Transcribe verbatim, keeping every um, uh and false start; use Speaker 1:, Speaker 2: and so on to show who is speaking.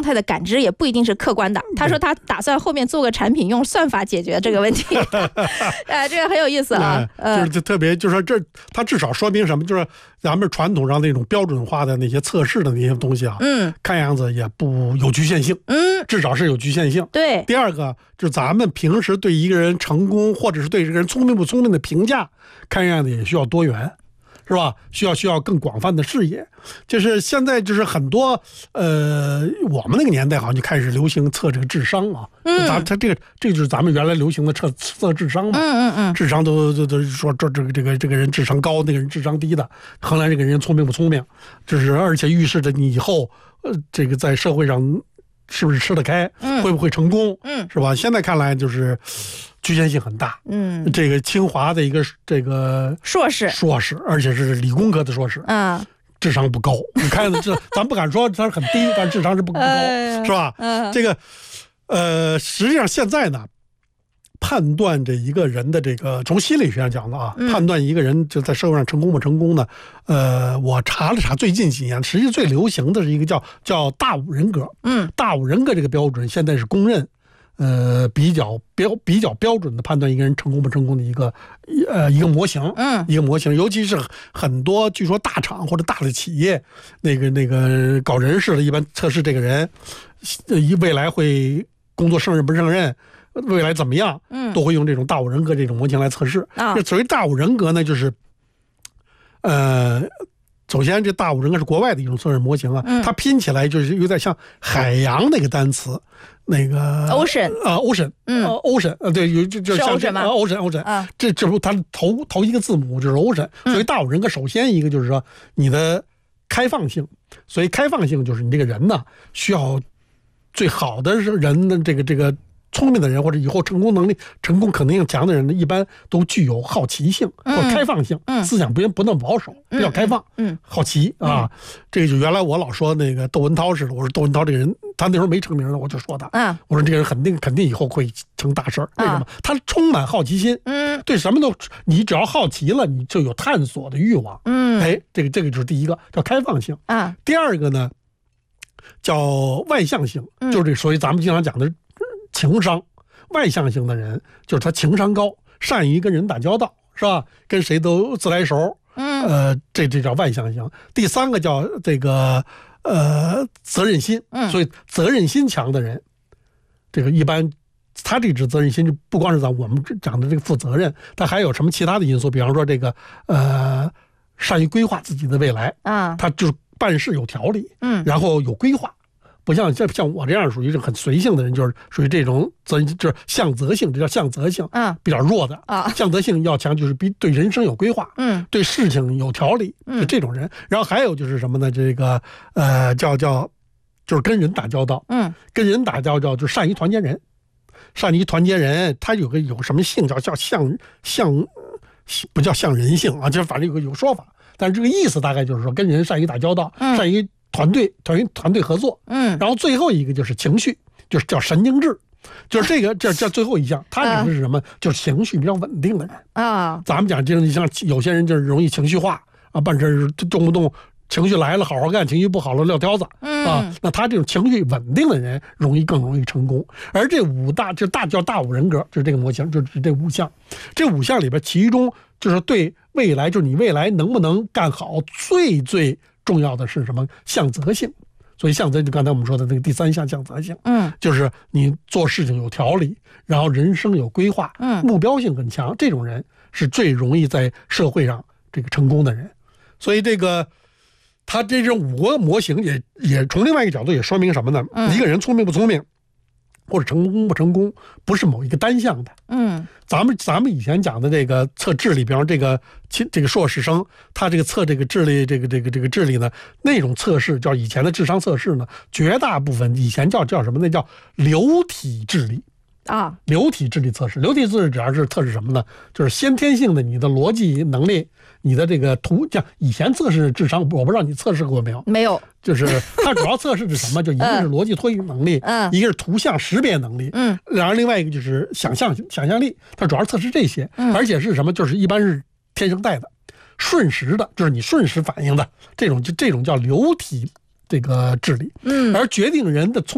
Speaker 1: 态的感知也不一定是客观的。他说他打算后面做个产品用算法解决这个问题，哎，这个很有意思啊。
Speaker 2: 呃、就是特别，就是说这他至少说明什么？就是咱们传统上那种标准化的那些测试的那些东西啊，
Speaker 1: 嗯，
Speaker 2: 看样子也不有局限性，
Speaker 1: 嗯，
Speaker 2: 至少是有局限性。
Speaker 1: 对。
Speaker 2: 第二个就是咱们平时对一个人成功或者是对这个人聪明不聪明的评价，看样子也需要多元。是吧？需要需要更广泛的视野，就是现在就是很多呃，我们那个年代好像就开始流行测这个智商啊，嗯，咱他这个这个就是咱们原来流行的测测智商嘛，
Speaker 1: 嗯嗯嗯，
Speaker 2: 智商都都都说这这个这个这个人智商高，那个人智商低的，衡量这个人聪明不聪明，就是而且预示着你以后呃这个在社会上是不是吃得开，嗯，会不会成功，嗯，是吧？现在看来就是局限性很大，嗯，这个清华的一个这个
Speaker 1: 硕士，
Speaker 2: 硕士，而且是理工科的硕士，嗯，智商不高。你看这，咱不敢说他是很低，但智商是不不高，哎、是吧？嗯，这个，呃，实际上现在呢，判断这一个人的这个从心理学上讲的啊，嗯、判断一个人就在社会上成功不成功呢，呃，我查了查最近几年，实际最流行的是一个叫叫大五人格，嗯，大五人格这个标准现在是公认。呃，比较标比较标准的判断一个人成功不成功的一个呃一个模型，嗯，一个模型，尤其是很多据说大厂或者大的企业，那个那个搞人事的，一般测试这个人，一未来会工作胜任不胜任，未来怎么样，嗯，都会用这种大五人格这种模型来测试。啊，这所谓大五人格呢，就是，呃。首先，这大五人格是国外的一种测试模型啊，嗯、它拼起来就是有点像海洋那个单词，那个
Speaker 1: ocean
Speaker 2: 啊 ocean， 嗯、呃、ocean 呃对，有就就像
Speaker 1: 是 ocean 吗
Speaker 2: ？ocean ocean，、啊、这这不它头头一个字母就是 ocean，、嗯、所以大五人格首先一个就是说你的开放性，所以开放性就是你这个人呢需要最好的人的这个这个。聪明的人或者以后成功能力、成功可能性强的人呢，一般都具有好奇性或者开放性，嗯、思想不不那么保守，比较开放，嗯，好奇啊。嗯、这个就原来我老说那个窦文涛似的，我说窦文涛这个人，他那时候没成名呢，我就说他，嗯，我说这个人肯定肯定以后会成大事儿。为什么？他充满好奇心，嗯，对什么都，你只要好奇了，你就有探索的欲望，嗯，哎，这个这个就是第一个叫开放性，啊，第二个呢叫外向性，就是这所以咱们经常讲的。情商，外向型的人就是他情商高，善于跟人打交道，是吧？跟谁都自来熟，嗯，呃，这这叫外向型。第三个叫这个呃责任心，嗯，所以责任心强的人，这个一般他这支责任心就不光是咱我们讲的这个负责任，他还有什么其他的因素？比方说这个呃善于规划自己的未来，啊，他就是办事有条理，嗯，然后有规划。不像像像我这样属于很随性的人，就是属于这种责就是向责性，这叫向责性，嗯，比较弱的啊。向责性要强，就是比对人生有规划，嗯，对事情有条理，就这种人。然后还有就是什么呢？这个呃，叫叫就是跟人打交道，嗯，跟人打交道就是善于团结人，善于团结人。他有个有什么性叫叫向向，不叫向人性啊，就是反正有个有说法，但是这个意思大概就是说跟人善于打交道，嗯、善于。团队团团队合作，嗯，然后最后一个就是情绪，就是叫神经质，就是这个这这最后一项，他指的是什么？就是情绪比较稳定的人啊。咱们讲这种像有些人就是容易情绪化啊，办事动不动情绪来了好好干，情绪不好了撂挑子，嗯啊，那他这种情绪稳定的人容易更容易成功。而这五大就大叫大五人格，就是这个模型，就是这五项，这五项里边，其中就是对未来，就是你未来能不能干好，最最。重要的是什么？向责性，所以向责就刚才我们说的那个第三项向责性，嗯，就是你做事情有条理，然后人生有规划，嗯，目标性很强，这种人是最容易在社会上这个成功的人。所以这个他这种五个模型也也从另外一个角度也说明什么呢？嗯、一个人聪明不聪明，或者成功不成功，不是某一个单项的。嗯，咱们咱们以前讲的这个测智力，比方说这个这个硕士生，他这个测这个智力，这个这个这个智力呢，那种测试叫以前的智商测试呢，绝大部分以前叫叫什么？那叫流体智力啊，流体智力测试。流体智力主要是测试什么呢？就是先天性的你的逻辑能力。你的这个图像以前测试智商，我不知道你测试过没有？
Speaker 1: 没有，
Speaker 2: 就是它主要测试是什么？就一个是逻辑推理能力，嗯，一个是图像识别能力，嗯，然后另外一个就是想象想象力，它主要测试这些，嗯，而且是什么？就是一般是天生带的，瞬时的，就是你瞬时反应的这种，就这种叫流体这个智力，嗯，而决定人的聪